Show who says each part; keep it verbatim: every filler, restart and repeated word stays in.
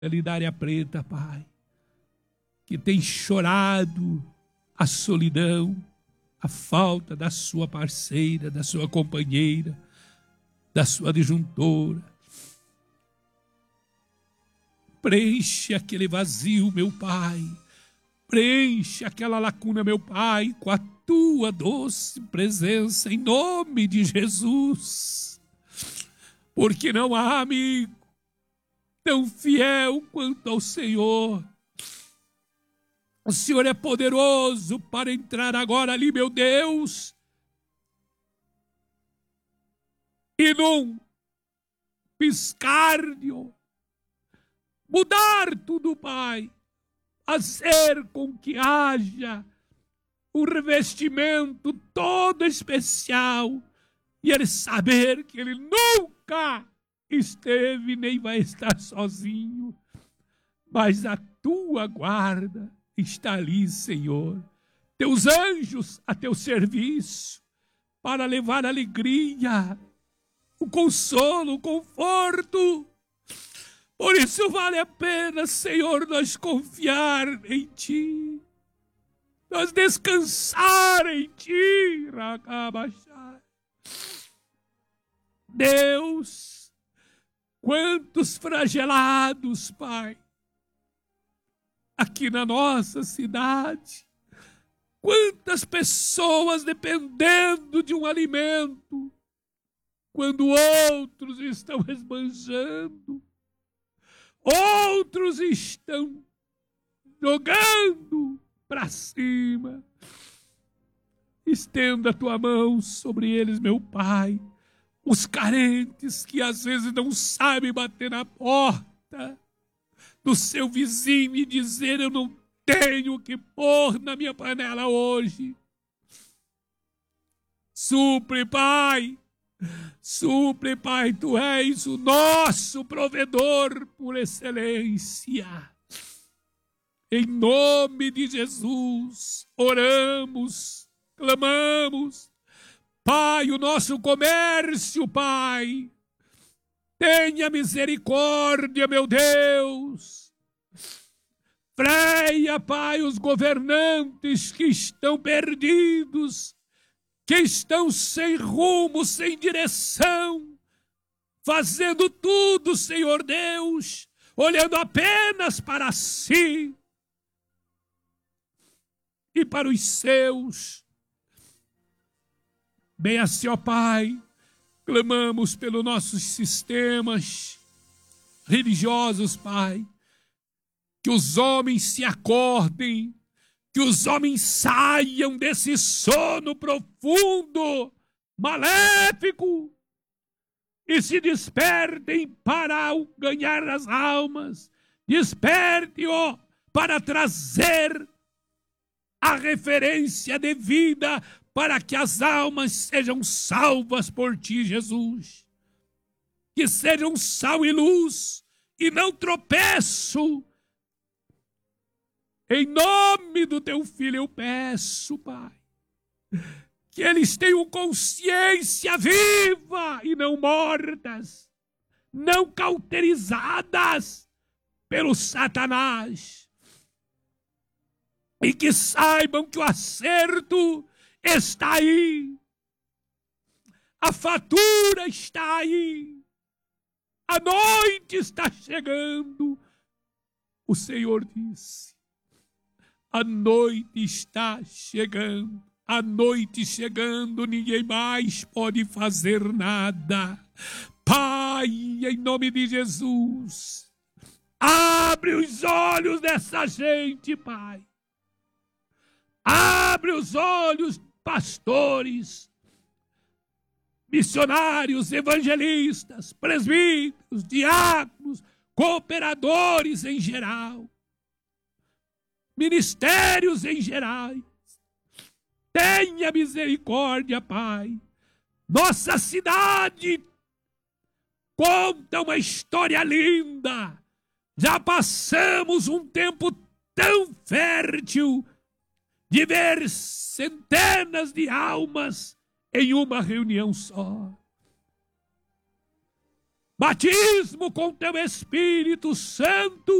Speaker 1: ali da área preta, Pai, que tem chorado a solidão, a falta da sua parceira, da sua companheira, da sua adjuntora. Preenche aquele vazio, meu Pai. Preenche aquela lacuna, meu Pai, com a tua doce presença, em nome de Jesus. Porque não há amigo tão fiel quanto ao Senhor. O Senhor é poderoso para entrar agora ali, meu Deus, e num piscar de olho, mudar tudo, Pai, fazer com que haja um revestimento todo especial e ele saber que ele nunca esteve nem vai estar sozinho, mas a tua guarda está ali, Senhor. Teus anjos a teu serviço para levar alegria, o consolo, o conforto. Por isso vale a pena, Senhor, nós confiar em Ti, nós descansar em Ti, Rakabashai. Deus, quantos flagelados, Pai, aqui na nossa cidade, quantas pessoas dependendo de um alimento, quando outros estão esbanjando, outros estão jogando para cima. Estenda a tua mão sobre eles, meu Pai. Os carentes que às vezes não sabem bater na porta do seu vizinho e dizer: eu não tenho o que pôr na minha panela hoje. Supre, Pai. Supre, Pai, Tu és o nosso provedor por excelência. Em nome de Jesus, oramos, clamamos. Pai, o nosso comércio, Pai, tenha misericórdia, meu Deus. Freia, Pai, os governantes que estão perdidos, que estão sem rumo, sem direção, fazendo tudo, Senhor Deus, olhando apenas para si e para os seus. Bem assim, ó Pai, clamamos pelos nossos sistemas religiosos, Pai, que os homens se acordem, que os homens saiam desse sono profundo, maléfico, e se despertem para ganhar as almas. Desperte-o para trazer a referência devida para que as almas sejam salvas por Ti, Jesus. Que sejam sal e luz e não tropeço. Em nome do Teu Filho eu peço, Pai, que eles tenham consciência viva e não mortas, não cauterizadas pelo Satanás. E que saibam que o acerto está aí, a fatura está aí, a noite está chegando. O Senhor disse: a noite está chegando, a noite chegando, ninguém mais pode fazer nada. Pai, em nome de Jesus, abre os olhos dessa gente, Pai. Abre os olhos, pastores, missionários, evangelistas, presbíteros, diáconos, cooperadores em geral, ministérios em geral. Tenha misericórdia, Pai. Nossa cidade conta uma história linda. Já passamos um tempo tão fértil de ver centenas de almas em uma reunião só. batismo com teu Espírito Santo,